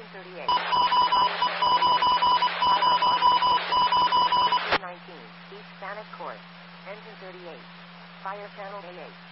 Engine 38. Fire channel A8. Fire alarm indication. 2219. East Bannock Court. Engine 38. Fire channel A8.